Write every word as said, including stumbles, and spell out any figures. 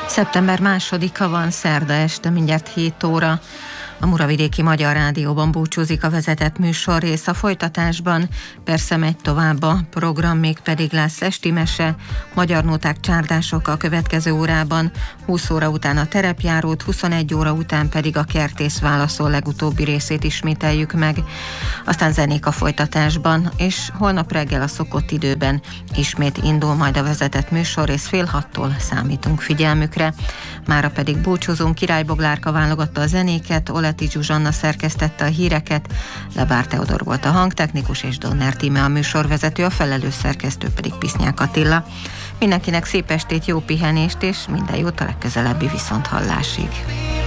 Szeptember másodika van, szerda este, mindjárt hét óra. A Muravidéki Magyar Rádióban búcsúzik a vezetett műsorrész, a folytatásban persze megy tovább a program, mégpedig lesz esti mese, magyar nóták, csárdások a következő órában, húsz óra után a terepjárót, huszonegy óra után pedig a Kertész válaszol legutóbbi részét ismételjük meg, aztán zenék a folytatásban, és holnap reggel a szokott időben ismét indul majd a vezetett műsorrész, fél hattól számítunk figyelmükre. Mára pedig búcsúzunk, Király Boglárka válogatta a zenéket, Oleti Zsuzsanna szerkesztette a híreket, Lebár Teodor volt a hangtechnikus, és Donner Tíme a műsorvezető, a felelős szerkesztő pedig Pisznyák Attila. Mindenkinek szép estét, jó pihenést, és minden jót a legközelebbi viszonthallásig.